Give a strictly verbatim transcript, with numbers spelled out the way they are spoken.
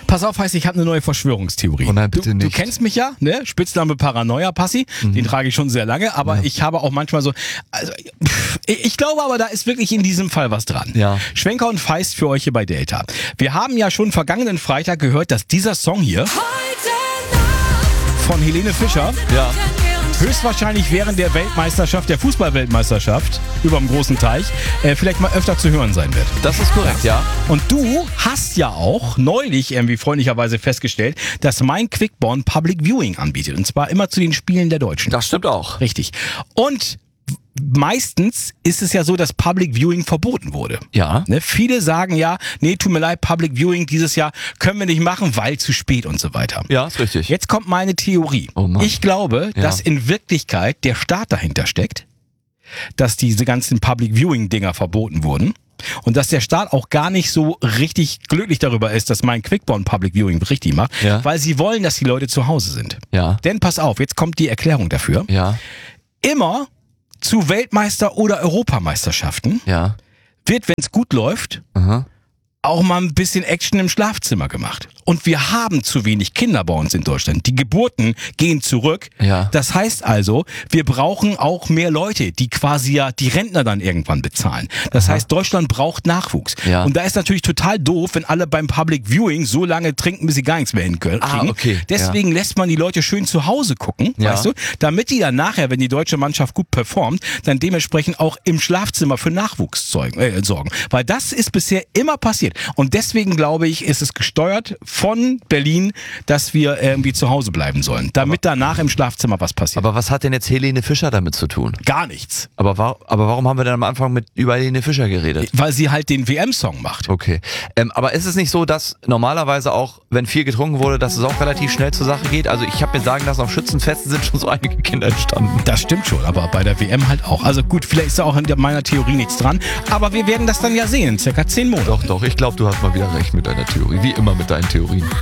Pass auf, heißt, ich habe eine neue Verschwörungstheorie. Oh nein, bitte du, nicht. Du kennst mich ja, ne? Spitzname Paranoia, Passi. Mhm. Den trage ich schon sehr lange, aber ja. ich habe auch manchmal so... Also, ich glaube aber, da ist wirklich in diesem Fall was dran. Ja. Schwenker und Feist für euch hier bei Delta. Wir haben ja schon vergangenen Freitag gehört, dass dieser Song hier von Helene Fischer... Ja. höchstwahrscheinlich während der Weltmeisterschaft, der Fußball-Weltmeisterschaft über dem großen Teich, äh, vielleicht mal öfter zu hören sein wird. Das ist korrekt, ja. Und du hast ja auch neulich irgendwie freundlicherweise festgestellt, dass mein Quickborn Public Viewing anbietet. Und zwar immer zu den Spielen der Deutschen. Das stimmt auch. Richtig. Und meistens ist es ja so, dass Public Viewing verboten wurde. Ja. Ne, viele sagen ja, nee, tut mir leid, Public Viewing dieses Jahr können wir nicht machen, weil zu spät und so weiter. Ja, ist richtig. Jetzt kommt meine Theorie. Oh Mann. Ich glaube, Ja. dass in Wirklichkeit der Staat dahinter steckt, dass diese ganzen Public Viewing Dinger verboten wurden. Und dass der Staat auch gar nicht so richtig glücklich darüber ist, dass mein Quickborn Public Viewing richtig macht, Ja. weil sie wollen, dass die Leute zu Hause sind. Ja. Denn pass auf, jetzt kommt die Erklärung dafür. Ja. Immer zu Weltmeister- oder Europameisterschaften Ja. wird, wenn es gut läuft, Aha. auch mal ein bisschen Action im Schlafzimmer gemacht. Und wir haben zu wenig Kinder bei uns in Deutschland. Die Geburten gehen zurück. Ja. Das heißt also, wir brauchen auch mehr Leute, die quasi ja die Rentner dann irgendwann bezahlen. Das Aha. heißt, Deutschland braucht Nachwuchs. Ja. Und da ist natürlich total doof, wenn alle beim Public Viewing so lange trinken, bis sie gar nichts mehr hinkriegen. Ah, okay. Deswegen lässt man die Leute schön zu Hause gucken, Ja. weißt du, damit die dann nachher, wenn die deutsche Mannschaft gut performt, dann dementsprechend auch im Schlafzimmer für Nachwuchs zeugen, äh, sorgen. Weil das ist bisher immer passiert. Und deswegen glaube ich, ist es gesteuert von Berlin, dass wir irgendwie zu Hause bleiben sollen, damit aber danach im Schlafzimmer was passiert. Aber was hat denn jetzt Helene Fischer damit zu tun? Gar nichts. Aber, wa- aber warum haben wir denn am Anfang mit über Helene Fischer geredet? Weil sie halt den W M-Song macht. Okay. Ähm, aber ist es nicht so, dass normalerweise auch, wenn viel getrunken wurde, dass es auch relativ schnell zur Sache geht? Also ich habe mir sagen lassen, auf Schützenfesten sind schon so einige Kinder entstanden. Das stimmt schon, aber bei der W M halt auch. Also gut, vielleicht ist da auch in meiner Theorie nichts dran, aber wir werden das dann ja sehen in circa zehn Monaten. Doch, doch, ich glaube, du hast mal wieder recht mit deiner Theorie. Wie immer mit deinen Theorien.